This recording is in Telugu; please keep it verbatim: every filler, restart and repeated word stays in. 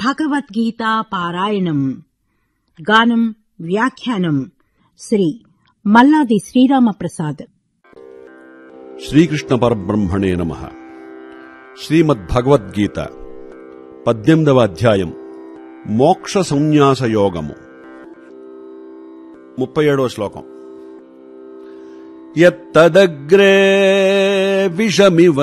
భగవద్గీతా పారాయణం. గానం వ్యాఖ్యానం శ్రీ మల్లాది శ్రీరామప్రసాద్. శ్రీకృష్ణ పరబ్రహ్మణే నమః. శ్రీమద్భగవద్గీత పద్దెనిమిదవ అధ్యాయం మోక్ష సంన్యాస యోగము. ముప్పై ఏడవ శ్లోకం. యత్తదగ్రే విషమివ